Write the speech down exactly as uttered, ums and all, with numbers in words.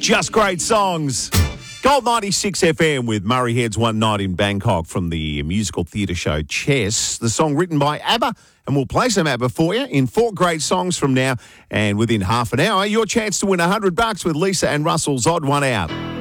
Just great songs. Gold ninety-six F M with Murray Head's One Night in Bangkok from the musical theatre show Chess. The song written by ABBA, and we'll play some ABBA for you in four great songs from now. And within half an hour, your chance to win one hundred bucks with Lisa and Russell's Odd One Out.